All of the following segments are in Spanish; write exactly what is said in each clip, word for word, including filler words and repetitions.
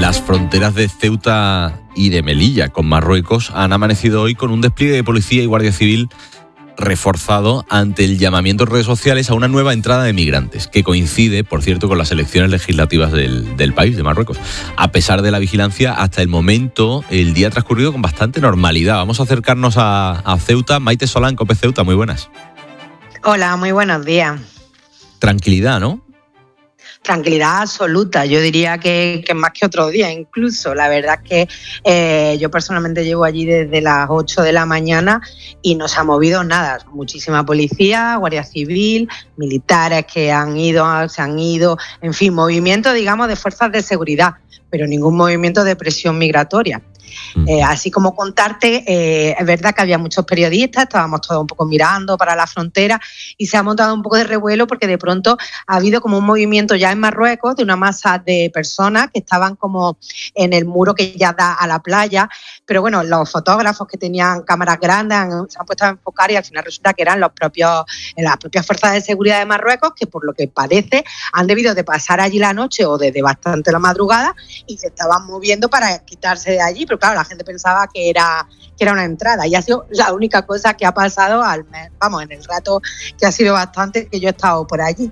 Las fronteras de Ceuta y de Melilla con Marruecos han amanecido hoy con un despliegue de policía y guardia civil reforzado ante el llamamiento en redes sociales a una nueva entrada de migrantes, que coincide, por cierto, con las elecciones legislativas del, del país, de Marruecos. A pesar de la vigilancia, hasta el momento, el día ha transcurrido con bastante normalidad. Vamos a acercarnos a, a Ceuta. Maite Solán, COPE Ceuta, muy buenas. Hola, muy buenos días. Tranquilidad, ¿no? Tranquilidad absoluta, yo diría que, que más que otro día incluso. La verdad es que eh, yo personalmente llevo allí desde las ocho de la mañana y no se ha movido nada. Muchísima policía, guardia civil, militares que han ido, se han ido, en fin, movimiento, digamos, de fuerzas de seguridad, pero ningún movimiento de presión migratoria. Eh, así como contarte, eh, es verdad que había muchos periodistas, estábamos todos un poco mirando para la frontera y se ha montado un poco de revuelo porque de pronto ha habido como un movimiento ya en Marruecos de una masa de personas que estaban como en el muro que ya da a la playa, pero bueno, los fotógrafos que tenían cámaras grandes han, se han puesto a enfocar y al final resulta que eran los propios, las propias fuerzas de seguridad de Marruecos que por lo que parece han debido de pasar allí la noche o desde bastante la madrugada y se estaban moviendo para quitarse de allí, pero claro, la gente pensaba que era, que era una entrada y ha sido la única cosa que ha pasado al mes, vamos, en el rato que ha sido bastante que yo he estado por allí.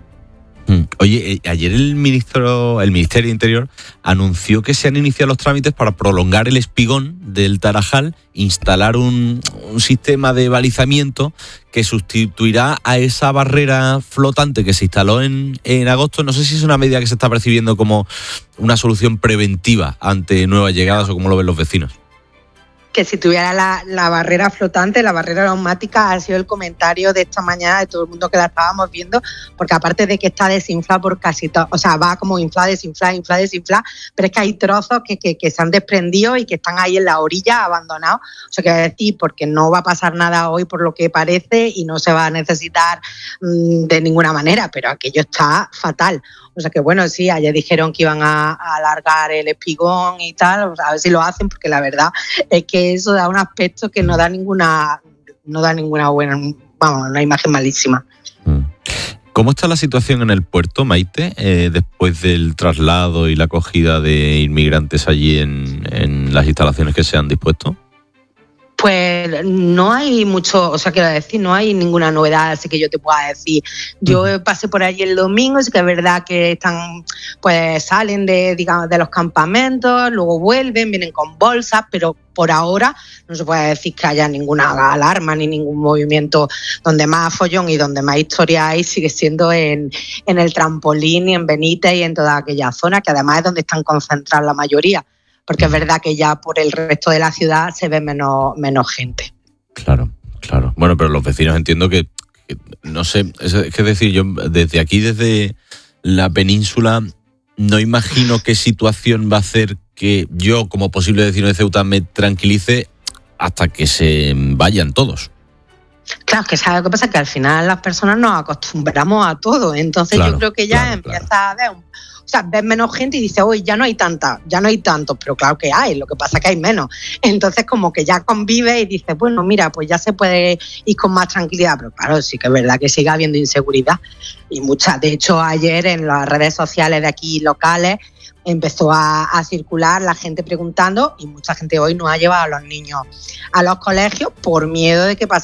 Oye, ayer el ministro, el Ministerio de Interior anunció que se han iniciado los trámites para prolongar el espigón del Tarajal, instalar un, un sistema de balizamiento que sustituirá a esa barrera flotante que se instaló en, en agosto. No sé si es una medida que se está percibiendo como una solución preventiva ante nuevas llegadas o cómo lo ven los vecinos. Que si tuviera la, la barrera flotante, la barrera neumática, ha sido el comentario de esta mañana de todo el mundo que la estábamos viendo, porque aparte de que está desinflada por casi todo, o sea, va como inflada, desinflada, inflada, desinflada, pero es que hay trozos que, que, que se han desprendido y que están ahí en la orilla abandonados. O sea, quiero decir, porque no va a pasar nada hoy por lo que parece y no se va a necesitar mmm, de ninguna manera, pero aquello está fatal. O sea que bueno, sí, ayer dijeron que iban a, a alargar el espigón y tal, o sea, a ver si lo hacen, porque la verdad es que eso da un aspecto que no da ninguna, no da ninguna buena, vamos, una imagen malísima. ¿Cómo está la situación en el puerto, Maite, eh, después del traslado y la acogida de inmigrantes allí en, en las instalaciones que se han dispuesto? Pues no hay mucho, o sea, quiero decir, no hay ninguna novedad así que yo te pueda decir. Yo uh-huh. pasé por allí el domingo, sí que es verdad que están, pues salen de, digamos, de los campamentos, luego vuelven, vienen con bolsas, pero por ahora no se puede decir que haya ninguna alarma ni ningún movimiento. Donde más follón y donde más historia hay sigue siendo en, en el Trampolín y en Benítez y en toda aquella zona, que además es donde están concentradas la mayoría. Porque es verdad que ya por el resto de la ciudad se ve menos, menos gente. Claro, claro. Bueno, pero los vecinos entiendo que, que no sé, es, es que decir, yo desde aquí, desde la península, no imagino qué situación va a hacer que yo, como posible vecino de Ceuta, me tranquilice hasta que se vayan todos. Claro, que sabes lo que pasa, que al final las personas nos acostumbramos a todo, entonces claro, yo creo que ya claro, empieza claro. a ver un... O sea, ves menos gente y dices, oye, ya no hay tanta, ya no hay tantos, pero claro que hay, lo que pasa es que hay menos. Entonces, como que ya convives y dices, bueno, mira, pues ya se puede ir con más tranquilidad, pero claro, sí que es verdad que sigue habiendo inseguridad. Y muchas, de hecho, ayer en las redes sociales de aquí locales empezó a, a circular la gente preguntando y mucha gente hoy no ha llevado a los niños a los colegios por miedo de que pase